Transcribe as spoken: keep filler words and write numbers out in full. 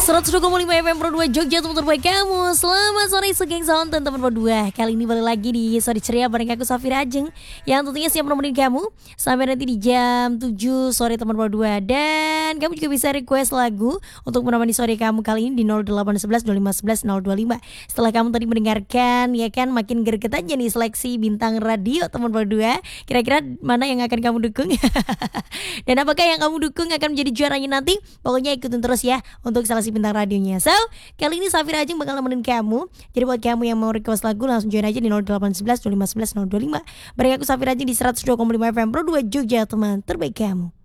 seratus dua koma lima F M Pro dua Jogja, teman terbaik kamu. Selamat sore segeng sound teman Pro dua. Kali ini balik lagi di Sore Ceria bareng aku Safira Ajeng, yang tentunya siap nemenin kamu sampai nanti di jam tujuh sore teman Pro dua. Dan kamu juga bisa request lagu untuk menemani sore kamu kali ini di nol delapan satu satu dua lima satu satu nol dua lima. Setelah kamu tadi mendengarkan, ya kan, makin greget aja nih seleksi bintang radio teman Pro dua. Kira-kira mana yang akan kamu dukung? Dan apakah yang kamu dukung akan menjadi juaranya nanti? Pokoknya ikutin terus ya untuk salah bintang radionya. So, kali ini Safira Ajeng bakal nemenin kamu. Jadi buat kamu yang mau request lagu, langsung join aja di nol delapan satu satu dua lima satu satu nol dua lima. Bareng aku Safira Ajeng di seratus dua koma lima F M Pro dua Jogja, teman terbaik kamu.